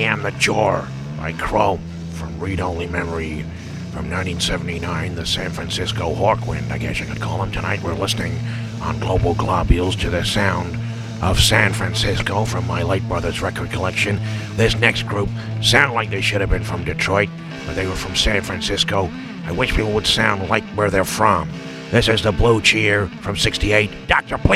Am the Chore by Chrome from Read Only Memory from 1979, the San Francisco Hawkwind, I guess you could call them. Tonight we're listening on Global Globules to the sound of San Francisco from my late brother's record collection. This next group sound like they should have been from Detroit, but they were from San Francisco. I wish people would sound like where they're from. This is the Blue Cheer from '68. Dr. Please.